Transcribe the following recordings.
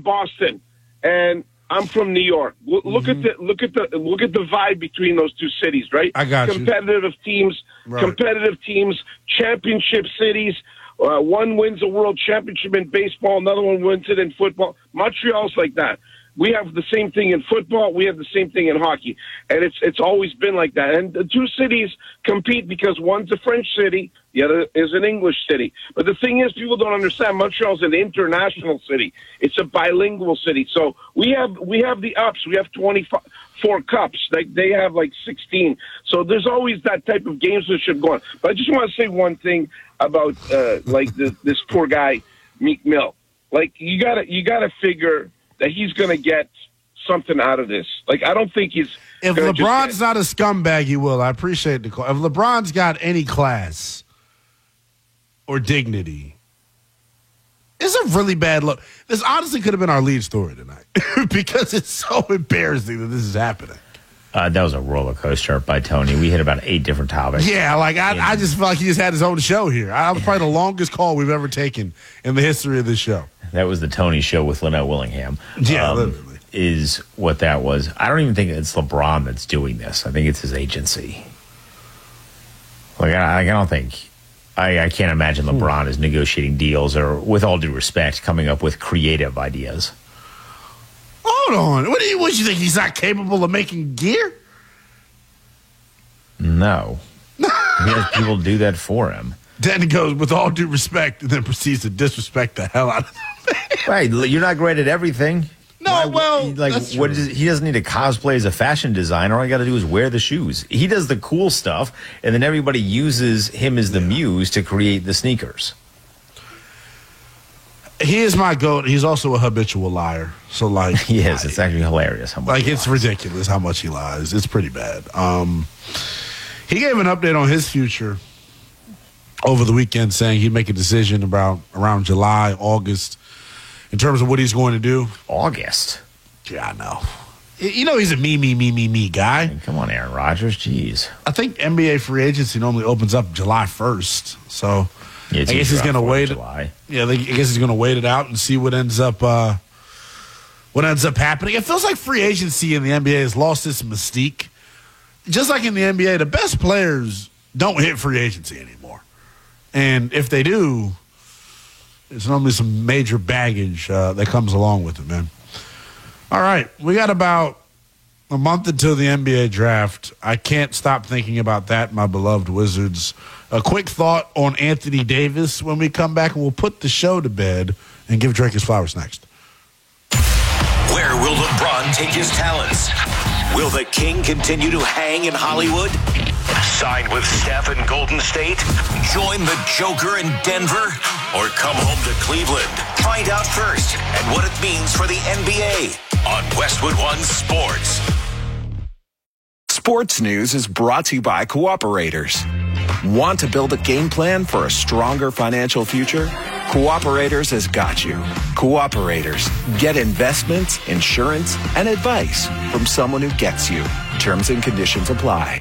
Boston, and I'm from New York. Look at the vibe between those two cities, right? I got you. Competitive teams, championship cities. One wins a world championship in baseball, another one wins it in football. Montreal's like that. We have the same thing in football. We have the same thing in hockey. And it's always been like that. And the two cities compete because one's a French city, the other is an English city. But the thing is, people don't understand, Montreal's an international city. It's a bilingual city. So we have the ups. We have 24 cups. They have like 16. So there's always that type of gamesmanship going. But I just want to say one thing about this poor guy, Meek Mill. Like, you gotta figure that he's going to get something out of this. Like, I don't think he's... If LeBron's not a scumbag, he will. I appreciate the call. If LeBron's got any class or dignity, it's a really bad look. This honestly could have been our lead story tonight because it's so embarrassing that this is happening. That was a roller coaster by Tony. We hit about 8 different topics. Yeah, like I just felt like he just had his own show here. That was probably the longest call we've ever taken in the history of this show. That was the Tony show with Lynette Willingham. Yeah, literally. Is what that was. I don't even think it's LeBron that's doing this. I think it's his agency. Like, I don't think... I can't imagine LeBron is negotiating deals or, with all due respect, coming up with creative ideas. Hold on. What do you think? He's not capable of making gear? No. He has people do that for him. Then he goes, with all due respect, and then proceeds to disrespect the hell out of him. Right. You're not great at everything. No, that's what is, he doesn't need to cosplay as a fashion designer. All you got to do is wear the shoes. He does the cool stuff, and then everybody uses him as the muse to create the sneakers. He is my goat. He's also a habitual liar. So, like, he is. It's actually hilarious how much. Like, it's ridiculous how much he lies. It's pretty bad. He gave an update on his future over the weekend, saying he'd make a decision about around July, August, in terms of what he's going to do. August. Yeah, I know. You know he's a me guy. I mean, come on, Aaron Rodgers. Jeez. I think NBA free agency normally opens up July 1st. So yeah, I guess he's going to wait. July. Yeah, I guess he's going to wait it out and see what ends up happening. It feels like free agency in the NBA has lost its mystique. Just like in the NBA, the best players don't hit free agency anymore. And if they do, there's normally some major baggage that comes along with it, man. All right, we got about a month until the NBA draft. I can't stop thinking about that, my beloved Wizards. A quick thought on Anthony Davis when we come back, and we'll put the show to bed and give Drake his flowers next. Where will LeBron take his talents? Will the King continue to hang in Hollywood? Sign with Steph in Golden State? Join the Joker in Denver? Or come home to Cleveland? Find out first and what it means for the NBA on Westwood One Sports. Sports News is brought to you by Cooperators. Want to build a game plan for a stronger financial future? Cooperators has got you. Cooperators. Get investments, insurance, and advice from someone who gets you. Terms and conditions apply.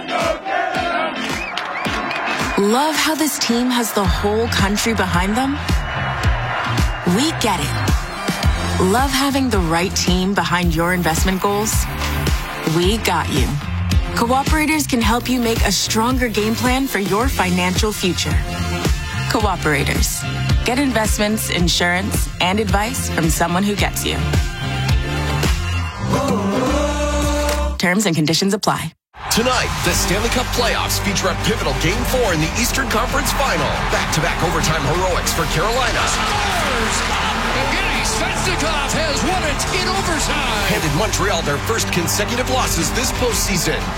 Love how this team has the whole country behind them? We get it. Love having the right team behind your investment goals? We got you. Cooperators can help you make a stronger game plan for your financial future. Cooperators. Get investments, insurance, and advice from someone who gets you. Terms and conditions apply. Tonight, the Stanley Cup playoffs feature a pivotal Game 4 in the Eastern Conference Final. Back-to-back overtime heroics for Carolina. Scores! Evgeny Svechnikov has won it in overtime. Handed Montreal their first consecutive losses this postseason.